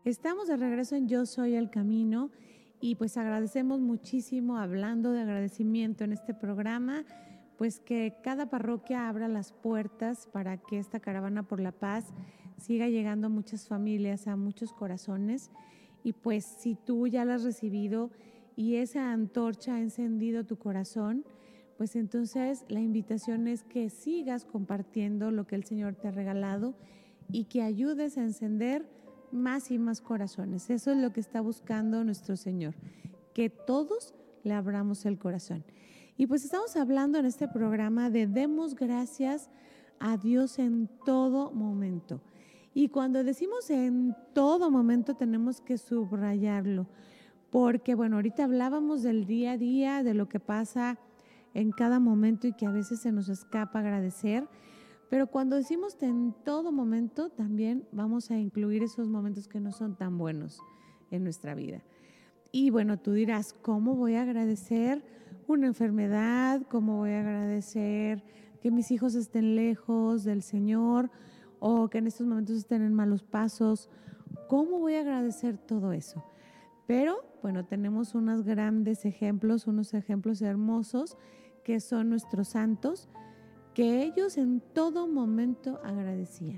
Estamos de regreso en Yo Soy el Camino y pues agradecemos muchísimo, hablando de agradecimiento en este programa, pues que cada parroquia abra las puertas para que esta caravana por la paz siga llegando a muchas familias, a muchos corazones. Y pues si tú ya la has recibido y esa antorcha ha encendido tu corazón, pues entonces la invitación es que sigas compartiendo lo que el Señor te ha regalado y que ayudes a encender más y más corazones. Eso es lo que está buscando nuestro Señor, que todos le abramos el corazón. Y pues estamos hablando en este programa de demos gracias a Dios en todo momento. Y cuando decimos en todo momento tenemos que subrayarlo, porque bueno, ahorita hablábamos del día a día, de lo que pasa en cada momento y que a veces se nos escapa agradecer, pero cuando decimos en todo momento, también vamos a incluir esos momentos que no son tan buenos en nuestra vida. Y bueno, tú dirás, ¿cómo voy a agradecer una enfermedad? ¿Cómo voy a agradecer que mis hijos estén lejos del Señor o que en estos momentos estén en malos pasos? ¿Cómo voy a agradecer todo eso? Pero bueno, tenemos unos grandes ejemplos, unos ejemplos hermosos que son nuestros santos, que ellos en todo momento agradecían.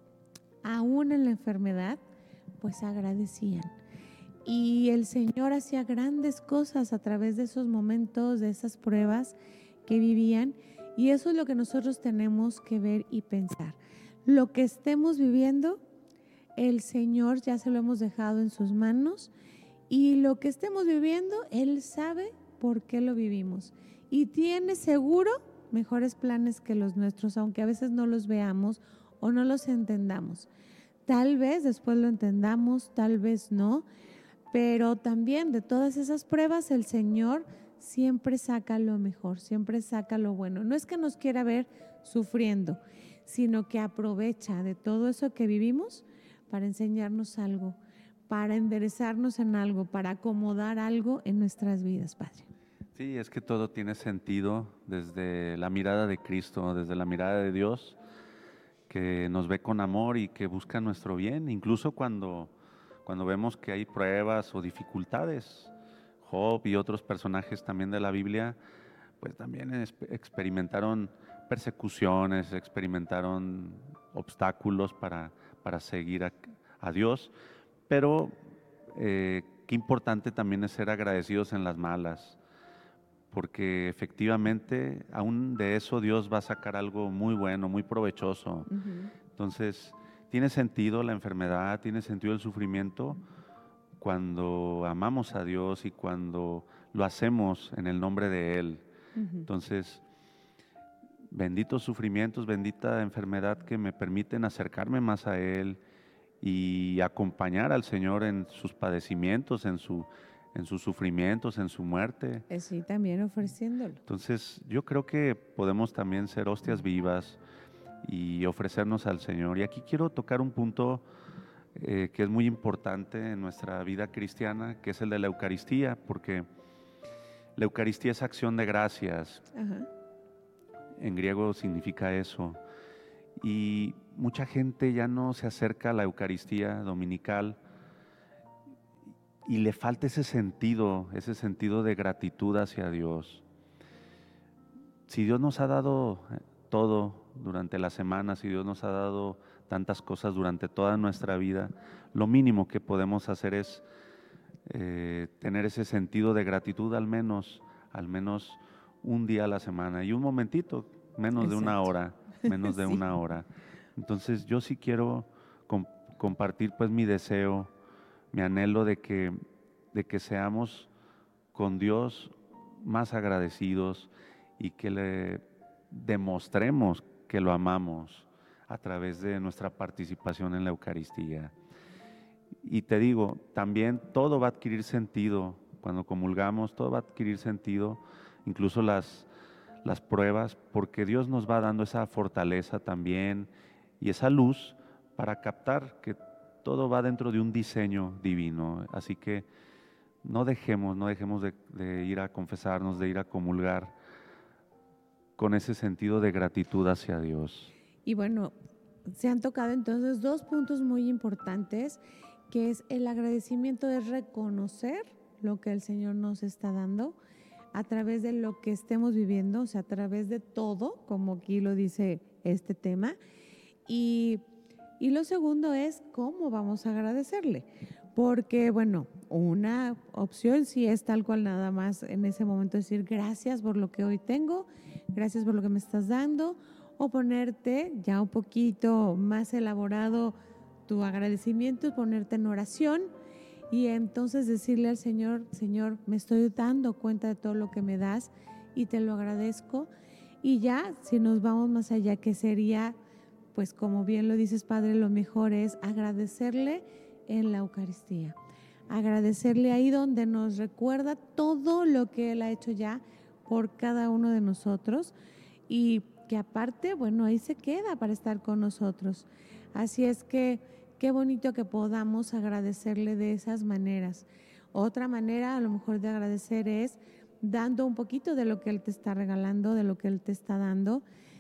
Aún en la enfermedad, pues agradecían. Y el Señor hacía grandes cosas a través de esos momentos, de esas pruebas que vivían. Y eso es lo que nosotros tenemos que ver y pensar. Lo que estemos viviendo, el Señor ya se lo hemos dejado en sus manos. Y lo que estemos viviendo, Él sabe por qué lo vivimos. Y tiene seguro mejores planes que los nuestros, aunque a veces no los veamos o no los entendamos. Tal vez después lo entendamos, tal vez no, pero también de todas esas pruebas el Señor siempre saca lo mejor, siempre saca lo bueno. No es que nos quiera ver sufriendo, sino que aprovecha de todo eso que vivimos para enseñarnos algo, para enderezarnos en algo, para acomodar algo en nuestras vidas, Padre. Sí, es que todo tiene sentido desde la mirada de Cristo, desde la mirada de Dios, que nos ve con amor y que busca nuestro bien, incluso cuando vemos que hay pruebas o dificultades. Job y otros personajes también de la Biblia, pues también experimentaron persecuciones, experimentaron obstáculos para seguir a Dios, pero qué importante también es ser agradecidos en las malas, porque efectivamente aún de eso Dios va a sacar algo muy bueno, muy provechoso. Entonces, tiene sentido la enfermedad, tiene sentido el sufrimiento cuando amamos a Dios y cuando lo hacemos en el nombre de Él. Entonces, benditos sufrimientos, bendita enfermedad que me permiten acercarme más a Él y acompañar al Señor en sus padecimientos, en sus sufrimientos, en su muerte. Sí, también ofreciéndolo. Entonces, yo creo que podemos también ser hostias vivas y ofrecernos al Señor. Y aquí quiero tocar un punto que es muy importante en nuestra vida cristiana, que es el de la Eucaristía, porque la Eucaristía es acción de gracias. Ajá. En griego significa eso. Y mucha gente ya no se acerca a la Eucaristía dominical y le falta ese sentido de gratitud hacia Dios. Si Dios nos ha dado todo durante la semana, si Dios nos ha dado tantas cosas durante toda nuestra vida, lo mínimo que podemos hacer es tener ese sentido de gratitud al menos un día a la semana y un momentito, menos de una hora, menos de Sí. una hora. Entonces yo sí quiero compartir pues mi deseo, mi anhelo de que seamos con Dios más agradecidos y que le demostremos que lo amamos a través de nuestra participación en la Eucaristía. Y te digo, también todo va a adquirir sentido cuando comulgamos, todo va a adquirir sentido, incluso las pruebas, porque Dios nos va dando esa fortaleza también y esa luz para captar que todo va dentro de un diseño divino. Así que no dejemos de ir a confesarnos, de ir a comulgar con ese sentido de gratitud hacia Dios. Y bueno, se han tocado entonces dos puntos muy importantes que es el agradecimiento, es reconocer lo que el Señor nos está dando a través de lo que estemos viviendo, o sea, a través de todo, como aquí lo dice este tema. Y lo segundo es cómo vamos a agradecerle. Porque, bueno, una opción sí es tal cual nada más en ese momento decir gracias por lo que hoy tengo, gracias por lo que me estás dando, o ponerte ya un poquito más elaborado tu agradecimiento, ponerte en oración y entonces decirle al Señor, Señor, me estoy dando cuenta de todo lo que me das y te lo agradezco. Y ya, si nos vamos más allá, que sería, pues como bien lo dices, Padre, lo mejor es agradecerle en la Eucaristía. Agradecerle ahí donde nos recuerda todo lo que Él ha hecho ya por cada uno de nosotros y que aparte, bueno, ahí se queda para estar con nosotros. Así es que qué bonito que podamos agradecerle de esas maneras. Otra manera a lo mejor de agradecer es dando un poquito de lo que Él te está regalando, de lo que Él te está dando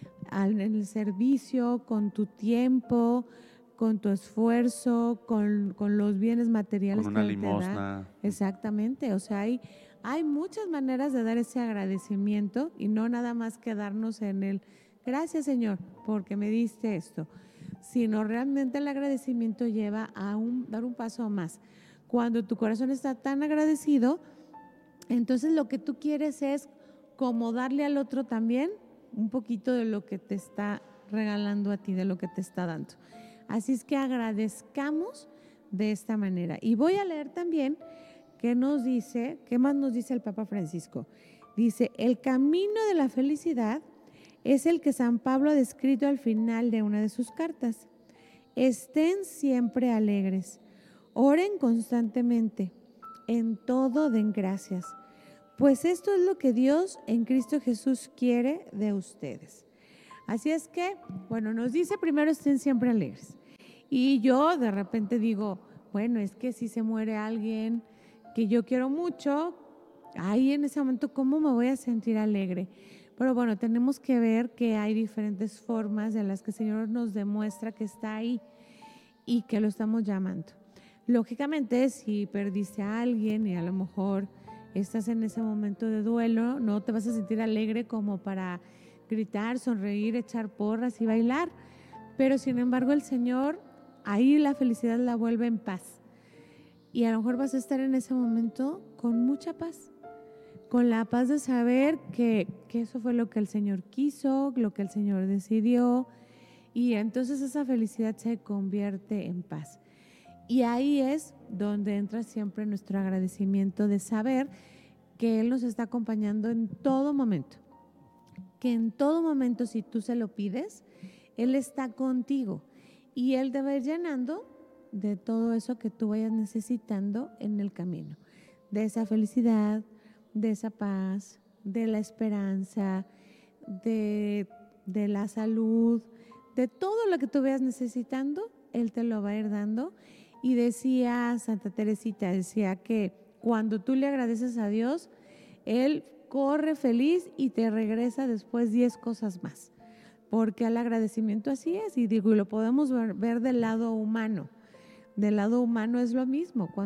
en el servicio, con tu tiempo, con tu esfuerzo, con los bienes materiales Con que una Él te da. limosna. Exactamente, o sea, hay muchas maneras de dar ese agradecimiento y no nada más quedarnos en el gracias Señor porque me diste esto, sino realmente el agradecimiento lleva a dar un paso más. Cuando tu corazón está tan agradecido, entonces lo que tú quieres es como darle al otro también un poquito de lo que te está regalando a ti, de lo que te está dando. Así es que agradezcamos de esta manera. Y voy a leer también qué más nos dice el Papa Francisco. Dice, el camino de la felicidad es el que San Pablo ha descrito al final de una de sus cartas. Estén siempre alegres, oren constantemente, en todo den gracias, pues esto es lo que Dios en Cristo Jesús quiere de ustedes. Así es que, bueno, nos dice primero estén siempre alegres. Y yo de repente digo, bueno, es que si se muere alguien que yo quiero mucho, ahí en ese momento, ¿cómo me voy a sentir alegre? Pero bueno, tenemos que ver que hay diferentes formas en las que el Señor nos demuestra que está ahí y que lo estamos llamando. Lógicamente, si perdiste a alguien y a lo mejor estás en ese momento de duelo, no te vas a sentir alegre como para gritar, sonreír, echar porras y bailar. Pero sin embargo el Señor, ahí la felicidad la vuelve en paz. Y a lo mejor vas a estar en ese momento con mucha paz, con la paz de saber que eso fue lo que el Señor quiso, lo que el Señor decidió, y entonces esa felicidad se convierte en paz. Y ahí es donde entra siempre nuestro agradecimiento de saber que Él nos está acompañando en todo momento, que en todo momento si tú se lo pides, Él está contigo y Él te va a ir llenando de todo eso que tú vayas necesitando en el camino, de esa felicidad, de esa paz, de la esperanza, de la salud, de todo lo que tú vayas necesitando, Él te lo va a ir dando. Y decía Santa Teresita, decía que cuando tú le agradeces a Dios, Él corre feliz y te regresa después 10 cosas más. Porque el agradecimiento así es, y digo, y lo podemos ver del lado humano. Del lado humano es lo mismo.